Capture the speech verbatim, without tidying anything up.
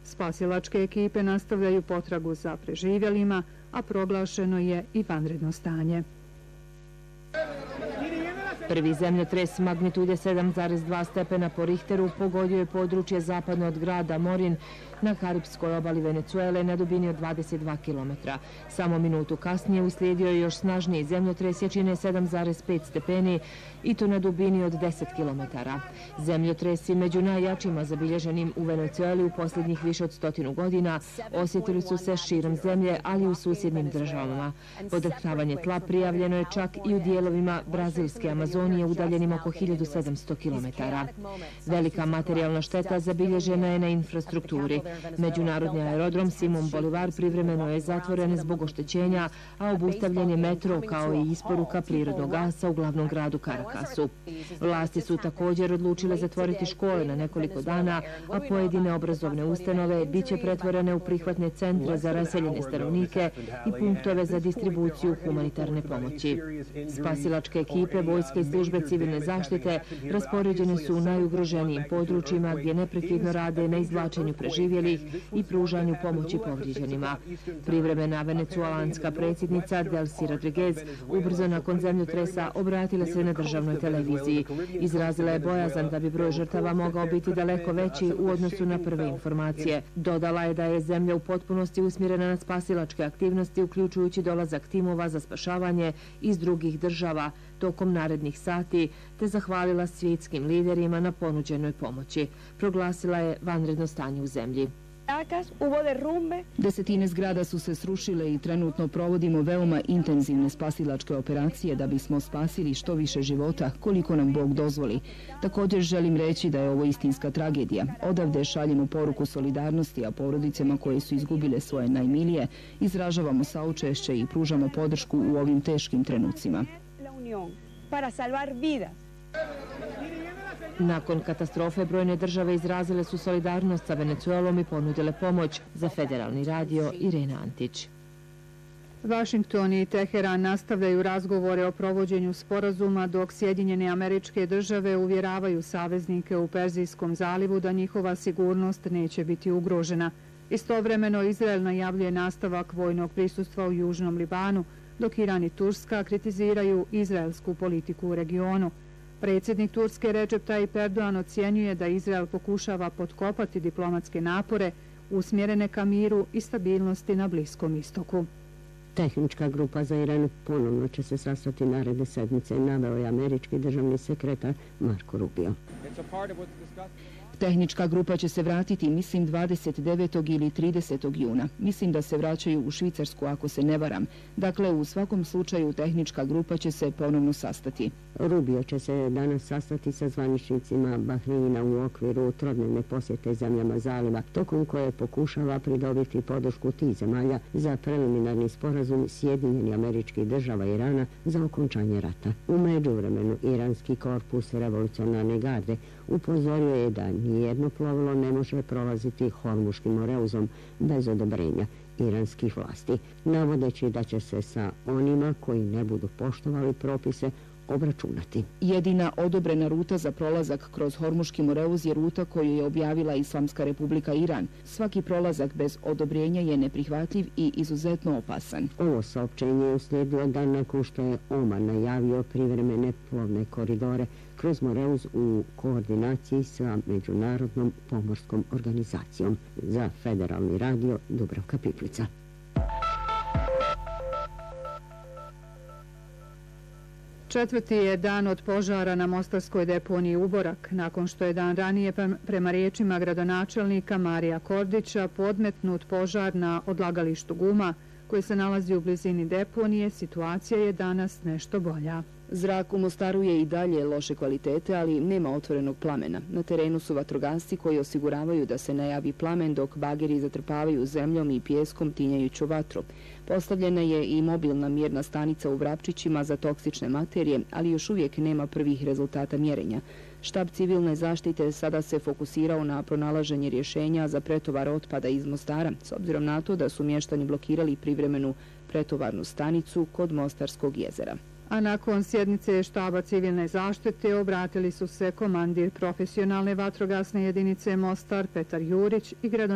Spasilačke ekipe nastavljaju potragu za preživjelima, a proglašeno je i vanredno stanje. Prvi zemljotres magnitude sedam zarez dva stepena po Richteru pogodio je područje zapadno od grada Morin na karipskoj obali Venecuele na dubini od dvadeset dva kilometra. Samo minutu kasnije uslijedio je još snažniji zemljotres jačine sedam zarez pet stepeni i to na dubini od deset kilometara. Zemljotresi među najjačima zabilježenim u Venecueli u posljednjih više od stotinu godina osjetili su se širom zemlje, ali i u susjednim državama. Podrhtavanje tla prijavljeno je čak i u dijelovima brazilske Amazonije udaljenim oko hiljadu sedamsto kilometara. Velika materijalna šteta zabilježena je na infrastrukturi. Međunarodni aerodrom Simon Bolivar privremeno je zatvoren zbog oštećenja, a obustavljen je metro kao i isporuka prirodnog gasa u glavnom gradu Carakasu. Vlasti su također odlučile zatvoriti škole na nekoliko dana, a pojedine obrazovne ustanove biće pretvorene u prihvatne centre za raseljene stanovnike i punktove za distribuciju humanitarne pomoći. Spasilačke ekipe, vojske i službe civilne zaštite raspoređene su u najugroženijim područjima gdje neprekidno rade na izvlačenju preživjelih i pružanju pomoći povrijeđenima. Privremena venecuelanska predsjednica Delcy Rodriguez ubrzo nakon zemljotresa obratila se na državnoj televiziji. Izrazila je bojazan da bi broj žrtava mogao biti daleko veći u odnosu na prve informacije. Dodala je da je zemlja u potpunosti usmjerena na spasilačke aktivnosti, uključujući dolazak timova za spašavanje iz drugih država tokom narednih sati, te zahvalila svjetskim liderima na ponuđenoj pomoći. Proglasila je vanredno stanje u zemlji. Desetine zgrada su se srušile i trenutno provodimo veoma intenzivne spasilačke operacije da bismo spasili što više života, koliko nam Bog dozvoli. Također želim reći da je ovo istinska tragedija. Odavde šaljemo poruku solidarnosti, a porodicama koje su izgubile svoje najmilije izražavamo saučešće i pružamo podršku u ovim teškim trenucima. Nakon katastrofe brojne države izrazile su solidarnost sa Venecuelom i ponudile pomoć. Za Federalni radio Irena Antić. Vašington i Teheran nastavljaju razgovore o provođenju sporazuma, dok Sjedinjene Američke Države uvjeravaju saveznike u Perzijskom zalivu da njihova sigurnost neće biti ugrožena. Istovremeno Izrael najavljuje nastavak vojnog prisustva u Južnom Libanu, dok Iran i Turska kritiziraju izraelsku politiku u regionu. Predsjednik Turske Recep Tayyip Erdogan ocjenjuje da Izrael pokušava potkopati diplomatske napore usmjerene ka miru i stabilnosti na Bliskom istoku. Tehnička grupa za Iran ponovno će se sastati naredne sedmice, naveo je američki državni sekretar Marco Rubio. Tehnička grupa će se vratiti, mislim, dvadeset devetog ili tridesetog juna. Mislim da se vraćaju u Švicarsku, ako se ne varam. Dakle, u svakom slučaju tehnička grupa će se ponovno sastati. Rubio će se danas sastati sa zvaničnicima Bahreina u okviru trodnevne posjete zemljama zaliva, tokom koje pokušava pridobiti podršku tih zemalja za preliminarni sporazum Sjedinjenih Američkih Država i Irana za okončanje rata. U međuvremenu, iranski korpus revolucionarne garde upozorio je da nijedno plovilo ne može prolaziti Hormuškim moreuzom bez odobrenja iranskih vlasti, navodeći da će se sa onima koji ne budu poštovali propise obračunati. Jedina odobrena ruta za prolazak kroz Hormuški moreuz je ruta koju je objavila Islamska republika Iran. Svaki prolazak bez odobrenja je neprihvatljiv i izuzetno opasan. Ovo saopćenje je uslijedilo dan nakon što je Oman najavio privremene plovne koridore kroz moreuz u koordinaciji sa Međunarodnom pomorskom organizacijom. Za Federalni radio Dubravka Piplica. Četvrti je dan od požara na mostarskoj deponiji Uborak, nakon što je dan ranije prema riječima gradonačelnika Marija Kordića podmetnut požar na odlagalištu guma koji se nalazi u blizini deponije. Situacija je danas nešto bolja. Zrak u Mostaru je i dalje loše kvalitete, ali nema otvorenog plamena. Na terenu su vatrogasci koji osiguravaju da se ne javi plamen dok bageri zatrpavaju zemljom i pijeskom tinjajuću vatru. Postavljena je i mobilna mjerna stanica u Vrapčićima za toksične materije, ali još uvijek nema prvih rezultata mjerenja. Štab civilne zaštite sada se fokusirao na pronalaženje rješenja za pretovar otpada iz Mostara, s obzirom na to da su mještani blokirali privremenu pretovarnu stanicu kod Mostarskog jezera. A nakon sjednice štaba civilne zaštite obratili su se komandir profesionalne vatrogasne jedinice Mostar Petar Jurić i gradonačelnik